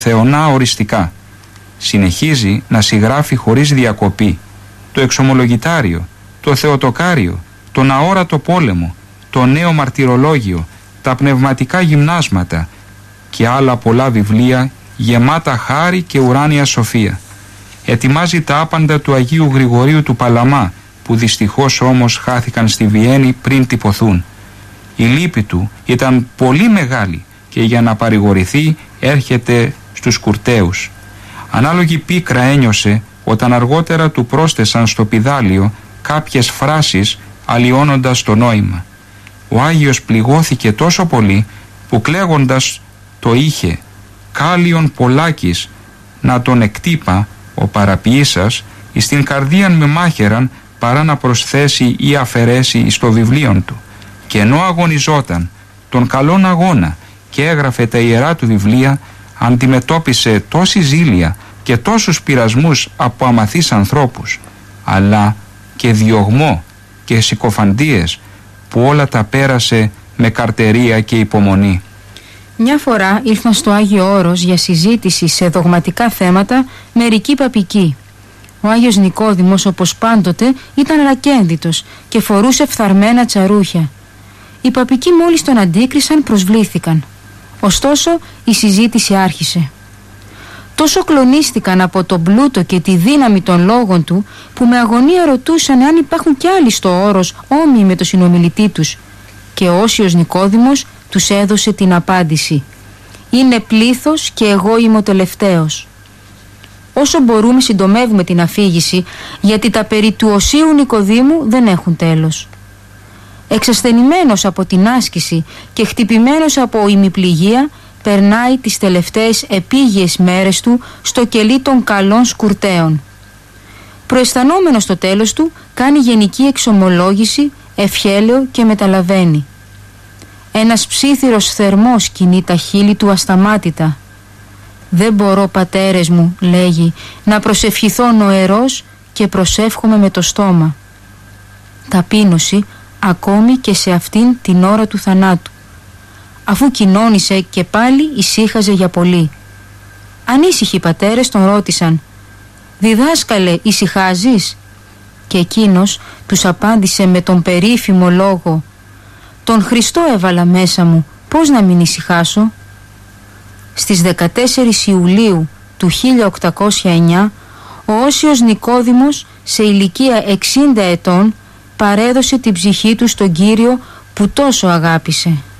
θεωνά οριστικά. Συνεχίζει να συγγράφει χωρίς διακοπή το εξομολογητάριο, το θεοτοκάριο, τον αόρατο πόλεμο, το νέο μαρτυρολόγιο, τα πνευματικά γυμνάσματα και άλλα πολλά βιβλία γεμάτα χάρη και ουράνια σοφία. Ετοιμάζει τα άπαντα του Αγίου Γρηγορίου του Παλαμά, που δυστυχώς όμως χάθηκαν στη Βιέννη πριν τυπωθούν. Η λύπη του ήταν πολύ μεγάλη και για να παρηγορηθεί έρχεται στους Κουρταίους. Ανάλογη πίκρα ένιωσε όταν αργότερα του πρόσθεσαν στο πηδάλιο κάποιες φράσεις αλλοιώνοντας το νόημα. Ο Άγιος πληγώθηκε τόσο πολύ που κλαίγοντας το είχε «Κάλιον Πολάκης να τον εκτύπα ο παραποιήσας εις την καρδίαν με μάχαιραν παρά να προσθέσει ή αφαιρέσει στο βιβλίον του». Και ενώ αγωνιζόταν τον καλόν αγώνα και έγραφε τα ιερά του βιβλία, αντιμετώπισε τόση ζήλια και τόσους πειρασμούς από αμαθείς ανθρώπους, αλλά και διωγμό και συκοφαντίες που όλα τα πέρασε με καρτερία και υπομονή. Μια φορά ήρθαν στο Άγιο Όρος για συζήτηση σε δογματικά θέματα μερικοί παπικοί. Ο Άγιος Νικόδημος, όπως πάντοτε, ήταν ρακένδυτος και φορούσε φθαρμένα τσαρούχια. Οι παπικοί μόλις τον αντίκρισαν προσβλήθηκαν. Ωστόσο η συζήτηση άρχισε. Τόσο κλονίστηκαν από τον πλούτο και τη δύναμη των λόγων του που με αγωνία ρωτούσαν αν υπάρχουν κι άλλοι στο Όρος όμοιοι με το συνομιλητή τους. Και ο Όσιος Νικόδημος τους έδωσε την απάντηση: «Είναι πλήθος και εγώ είμαι ο τελευταίος». Όσο μπορούμε συντομεύουμε την αφήγηση, γιατί τα περί του Οσίου Νικοδήμου δεν έχουν τέλος. Εξασθενημένος από την άσκηση και χτυπημένος από ημιπληγία, περνάει τις τελευταίες επίγειες μέρες του στο κελί των καλών σκουρταίων. Προαισθανόμενος το τέλος του, κάνει γενική εξομολόγηση, ευχέλαιο και μεταλαβαίνει. Ένας ψίθυρος θερμός κινεί τα χείλη του ασταμάτητα. «Δεν μπορώ, πατέρες μου», λέγει, «να προσευχηθώ νοερός και προσεύχομαι με το στόμα». Ταπείνωση ακόμη και σε αυτήν την ώρα του θανάτου. Αφού κοινώνησε και πάλι ησύχαζε για πολύ. Ανήσυχοι πατέρες τον ρώτησαν: «Διδάσκαλε, ησυχάζεις?» Και εκείνος τους απάντησε με τον περίφημο λόγο: «Τον Χριστό έβαλα μέσα μου, πώς να μην ησυχάσω?» Στις 14 Ιουλίου του 1809 ο Όσιος Νικόδημος σε ηλικία 60 ετών παρέδωσε την ψυχή του στον Κύριο που τόσο αγάπησε.